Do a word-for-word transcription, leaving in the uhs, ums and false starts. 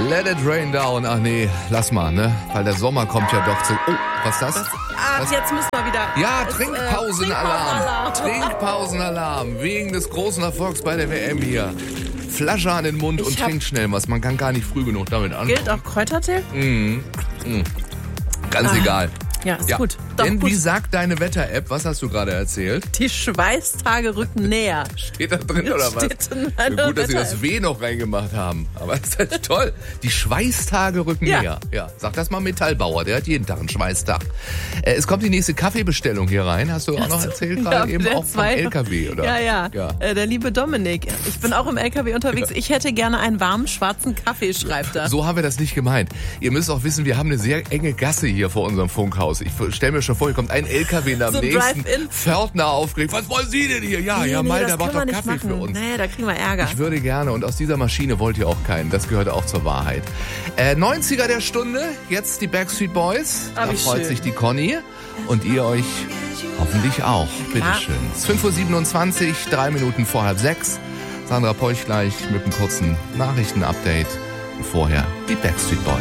Let it rain down. Ach nee, lass mal, ne? Weil der Sommer kommt ja doch zu... Oh, was ist das? das ach, was? Jetzt müssen wir wieder... Ja, es, Trinkpausenalarm. Äh, Trinkpausenalarm. Wegen des großen Erfolgs bei der W M hier. Flasche an den Mund Ich und hab- trink schnell was. Man kann gar nicht früh genug damit anfangen. Gilt auch Kräutertee? Mhm. Mhm. Ganz Ah. egal. Ja, ist Ja. gut. Doch, Denn gut. wie sagt deine Wetter-App, was hast du gerade erzählt? Die Schweißtage rücken näher. Steht da drin oder was? Steht in Ja, meiner gut, dass sie das Wetter-App. W noch reingemacht haben. Aber das ist halt toll. Die Schweißtage rücken Ja. näher. Ja, sag das mal Metallbauer, der hat jeden Tag einen Schweißtag. Äh, es kommt die nächste Kaffeebestellung hier rein. Hast du auch noch erzählt gerade Ja, eben der auch vom zwei- L K W, oder? Ja, ja. ja. Äh, der liebe Dominik. Ich bin auch im L K W unterwegs. Ich hätte gerne einen warmen schwarzen Kaffee, schreibt er. So haben wir das nicht gemeint. Ihr müsst auch wissen, wir haben eine sehr enge Gasse hier vor unserem Funkhaus. Ich stelle mir schon vor, hier kommt ein L K W nach dem So ein nächsten. Drive-In. Pförtner aufgeregt. Was wollen Sie denn hier? Ja, Nee, ja, nee, mal, das der macht können wir doch nicht Kaffee machen. für uns. Nee, da kriegen wir Ärger. Ich würde gerne, und aus dieser Maschine wollt ihr auch keinen. Das gehört auch zur Wahrheit. Äh, neunziger der Stunde, jetzt die Backstreet Boys. Ah, Da wie freut schön. sich die Conny. Und ihr euch hoffentlich auch. klar. Bitteschön. Es ist fünf Uhr siebenundzwanzig, drei Minuten vor halb sechs. Sandra Peuch gleich mit einem kurzen Nachrichtenupdate. Und vorher die Backstreet Boys.